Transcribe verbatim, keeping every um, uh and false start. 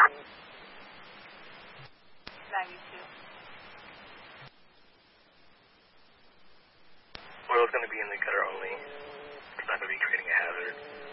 ninety-two. Oil's going to be in the gutter only. It's not going to be creating a hazard.